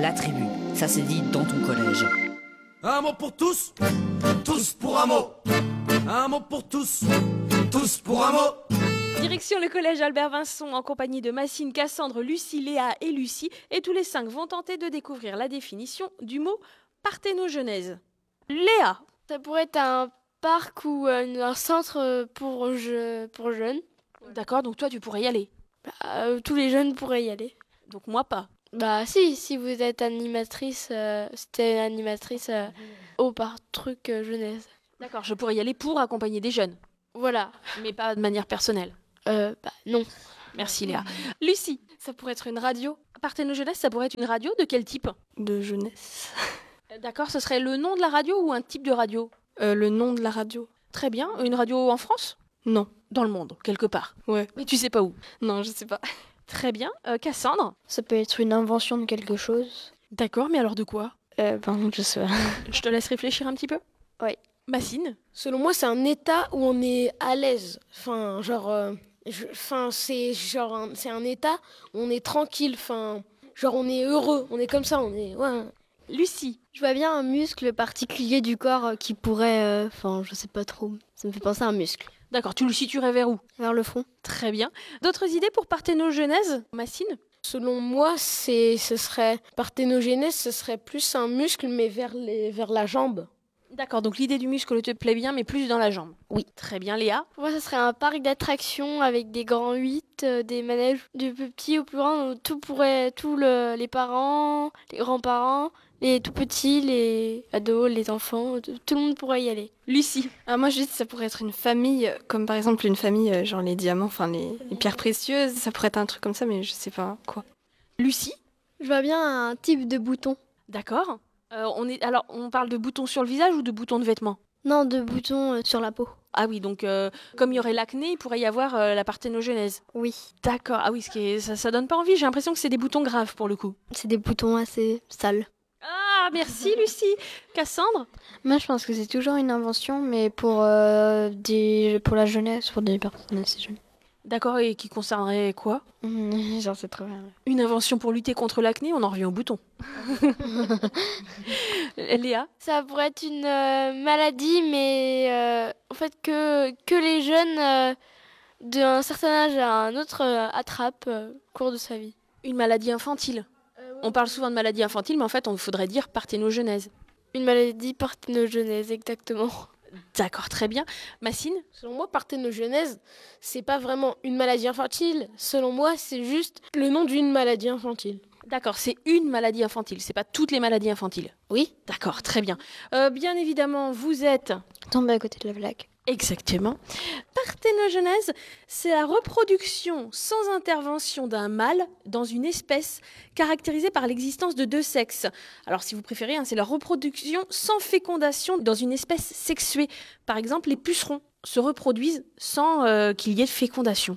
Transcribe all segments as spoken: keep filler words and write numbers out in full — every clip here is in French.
la tribu. Ça se dit dans ton collège. Un mot pour tous, tous pour un mot. Un mot pour tous, tous pour un mot. Direction le collège Albert Vincent en compagnie de Massine, Cassandre, Lucie, Léa et Lucie. Et tous les cinq vont tenter de découvrir la définition du mot parthénogenèse. Léa. Ça pourrait être un parc ou un, un centre pour, je, pour jeunes. D'accord, donc toi tu pourrais y aller. Bah, euh, tous les jeunes pourraient y aller. Donc moi pas. Bah si, si vous êtes animatrice, euh, c'était animatrice euh, au par truc euh, jeunesse. D'accord, je pourrais y aller pour accompagner des jeunes. Voilà. Mais pas de manière personnelle. Euh, bah non. Merci Léa. Lucie. Ça pourrait être une radio. Parthénogenèse, ça pourrait être une radio de quel type? De jeunesse. D'accord, ce serait le nom de la radio ou un type de radio? Euh, le nom de la radio. Très bien. Une radio en France? Non. Dans le monde, quelque part. Ouais. Mais tu sais pas où? Non, je sais pas. Très bien. Euh, Cassandre? Ça peut être une invention de quelque chose. D'accord, mais alors de quoi? Euh, ben, je sais pas. Je te laisse réfléchir un petit peu. Oui. Massine? Selon moi, c'est un état où on est à l'aise. Enfin, genre, euh, je, enfin, c'est genre, un, c'est un état où on est tranquille. Enfin, genre, on est heureux. On est comme ça. On est. Ouais. Lucie? Je vois bien un muscle particulier du corps qui pourrait. Enfin, euh, je sais pas trop. Ça me fait penser à un muscle. D'accord, tu le situerais vers où? Vers le front. Très bien. D'autres idées pour parthénogenèse, Massine? Selon moi, c'est, ce serait parthénogenèse, ce serait plus un muscle, mais vers les, vers la jambe. D'accord, donc l'idée du muscle te plaît bien, mais plus dans la jambe. Oui. Très bien, Léa? Pour moi, ça serait un parc d'attractions avec des grands huit, euh, des manèges du plus petit au plus grand. Où tout pourrait, tous le, les parents, les grands-parents, les tout petits, les ados, les enfants, tout, tout le monde pourrait y aller. Lucie? Ah, moi, je dis que ça pourrait être une famille, comme par exemple une famille, euh, genre les diamants, enfin les, les pierres précieuses. Ça pourrait être un truc comme ça, mais je sais pas quoi. Lucie? Je vois bien un type de bouton. D'accord. Euh, on est, alors, on parle de boutons sur le visage ou de boutons de vêtements? Non, de bouton euh, sur la peau. Ah oui, donc euh, comme il y aurait l'acné, il pourrait y avoir euh, la parthénogenèse. Oui. D'accord. Ah oui, ce qui est, ça, ça donne pas envie. J'ai l'impression que c'est des boutons graves pour le coup. C'est des boutons assez sales. Ah, merci Lucie. Cassandre? Moi, je pense que c'est toujours une invention, mais pour, euh, des, pour la jeunesse, pour des personnes assez jeunes. D'accord, et qui concernerait quoi? Mmh, genre, c'est trop bien. Une invention pour lutter contre l'acné, on en revient aux boutons. Léa? Ça pourrait être une euh, maladie, mais euh, en fait que, que les jeunes euh, d'un certain âge à un autre euh, attrapent euh, au cours de sa vie. Une maladie infantile. Euh, oui. On parle souvent de maladie infantile, mais en fait, on faudrait dire parthénogenèse. Une maladie parthénogenèse, exactement. D'accord, très bien. Massine? Selon moi, parthénogenèse, c'est pas vraiment une maladie infantile. Selon moi, c'est juste le nom d'une maladie infantile. D'accord, c'est une maladie infantile, c'est pas toutes les maladies infantiles. Oui. D'accord, très bien. Euh, bien évidemment, vous êtes... Tombé à côté de la blague. Exactement. Parthénogenèse, c'est la reproduction sans intervention d'un mâle dans une espèce caractérisée par l'existence de deux sexes. Alors si vous préférez, hein, c'est la reproduction sans fécondation dans une espèce sexuée. Par exemple, les pucerons se reproduisent sans euh, qu'il y ait de fécondation.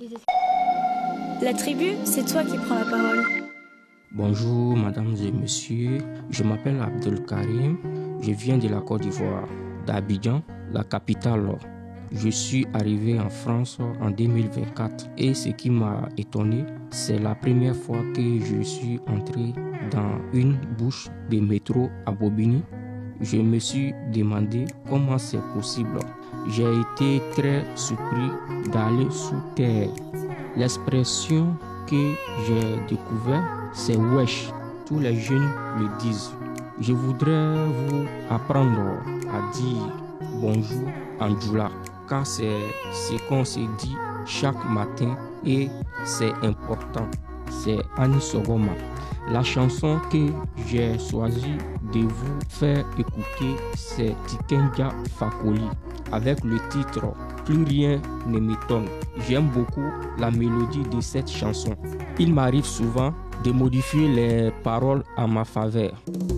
La tribu, c'est toi qui prends la parole. Bonjour, mesdames et messieurs. Je m'appelle Abdel Karim. Je viens de la Côte d'Ivoire, d'Abidjan, la capitale. Je suis arrivé en France en deux mille vingt-quatre et ce qui m'a étonné, c'est la première fois que je suis entré dans une bouche de métro à Bobigny. Je me suis demandé comment c'est possible. J'ai été très surpris d'aller sous terre. L'expression que j'ai découverte, c'est wesh. Tous les jeunes le disent. Je voudrais vous apprendre à dire bonjour en djoula, car c'est ce qu'on se dit chaque matin et c'est important. C'est Annie Sogoma. La chanson que j'ai choisi de vous faire écouter, c'est Tikenja Fakoli avec le titre Plus rien ne m'étonne. J'aime beaucoup la mélodie de cette chanson. Il m'arrive souvent de modifier les paroles à ma faveur.